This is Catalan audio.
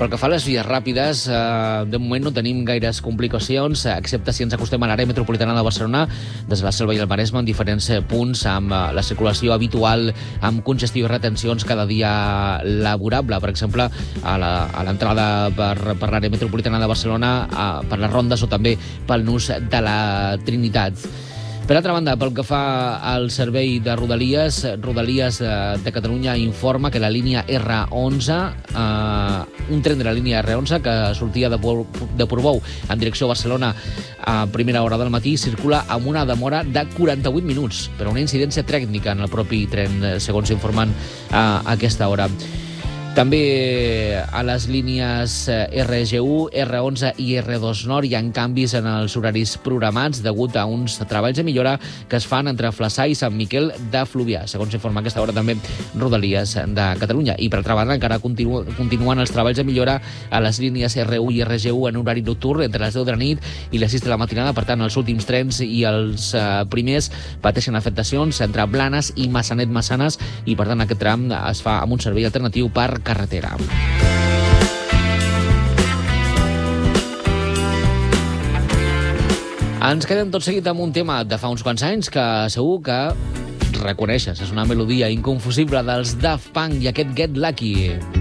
Pel que fa a les vies ràpides, de moment no tenim gaires complicacions, excepte si ens acostem a l'àrea metropolitana de Barcelona, des de la Selva i el Maresme, en diferents punts, amb la circulació habitual, amb congestió i retencions cada dia laborable. Per exemple, a l'entrada per l'àrea metropolitana de Barcelona, per les rondes o també pel nus de la Trinitat. Per altra banda, pel que fa al servei de Rodalies, Rodalies de Catalunya informa que la línia R11, un tren de la línia R11 que sortia de Portbou en direcció a Barcelona a primera hora del matí, circula amb una demora de 48 minuts, per una incidència tècnica en el propi tren, segons informen a aquesta hora. També a les línies RG1, R11 i R2 Nord hi ha canvis en els horaris programats degut a uns treballs de millora que es fan entre Flaçà i Sant Miquel de Fluvià, segons informa a aquesta hora també Rodalies de Catalunya. I per altra banda encara continuen els treballs de millora a les línies R1 i RG1 en horari nocturn entre les 10 de la nit i les 6 de la matinada. Per tant, els últims trens i els primers pateixen afectacions entre Blanes i Massanet-Massanes i per tant aquest tram es fa amb un servei alternatiu per carretera. Ens quedem tot seguit amb un tema de fa uns quants anys que segur que reconeixes. És una melodia inconfusible dels Daft Punk i aquest Get Lucky.